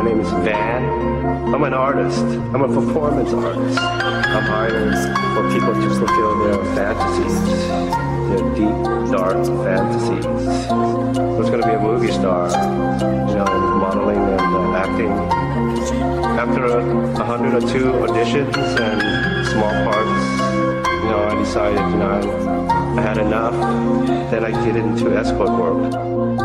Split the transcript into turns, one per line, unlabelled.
My name is Van. I'm an artist. I'm a performance artist. I'm hired for people to fulfill their fantasies, their deep, dark fantasies. I was going to be a movie star, modeling and acting. After 100 or 2 auditions and small parts, I decided, I had enough. Then I get into escort work.